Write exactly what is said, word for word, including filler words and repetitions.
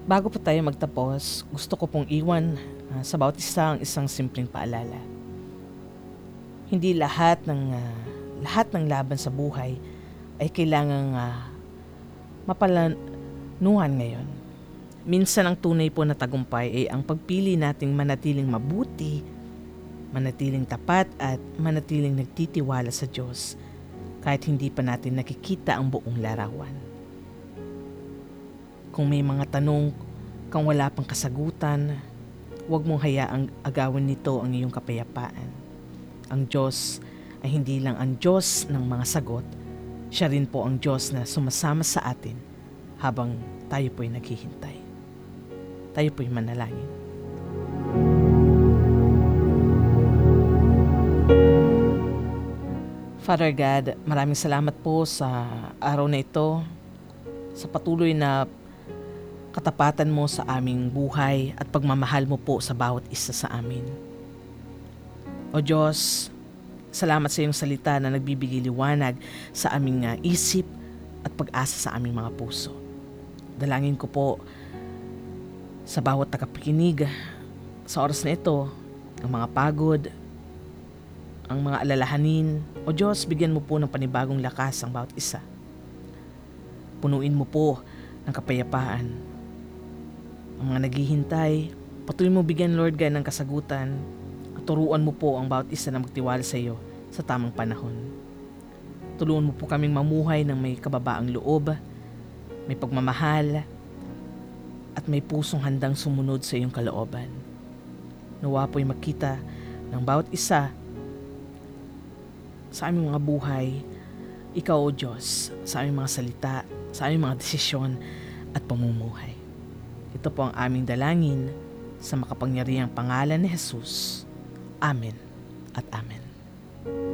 Bago po tayo magtapos, gusto ko pong iwan ah, sa bawat isa ang isang simpleng paalala. Hindi lahat ng ah, lahat ng laban sa buhay ay kailangang ah, mapalanuhan ngayon. Minsan ang tunay po na tagumpay ay ang pagpili nating manatiling mabuti, manatiling tapat at manatiling nagtitiwala sa Diyos kahit hindi pa natin nakikita ang buong larawan. Kung may mga tanong kang wala pang kasagutan, huwag mong hayaang agawin nito ang iyong kapayapaan. Ang Diyos ay hindi lang ang Diyos ng mga sagot, siya rin po ang Diyos na sumasama sa atin habang tayo po'y naghihintay. Tayo po'y manalangin. Father God, maraming salamat po sa araw na ito, sa patuloy na katapatan mo sa aming buhay at pagmamahal mo po sa bawat isa sa amin. O Diyos, salamat sa iyong salita na nagbibigay liwanag sa aming uh, isip at pag-asa sa aming mga puso. Dalangin ko po sa bawat tagapakinig sa oras na ito, ang mga pagod, ang mga alalahanin. O Diyos, bigyan mo po ng panibagong lakas ang bawat isa. Punuin mo po ng kapayapaan ang mga naghihintay. Patuloy mo bigyan, Lord God, ng kasagutan. At turuan mo po ang bawat isa na magtiwala sa iyo sa tamang panahon. Tulungan mo po kaming mamuhay ng may kababaang loob, may pagmamahal, at may pusong handang sumunod sa iyong kalooban. Nawa po'y makita ng bawat isa sa aming mga buhay, ikaw o Diyos, sa aming mga salita, sa aming mga desisyon at pamumuhay. Ito po ang aming dalangin sa makapangyarihang pangalan ni Jesus. Amen at Amen.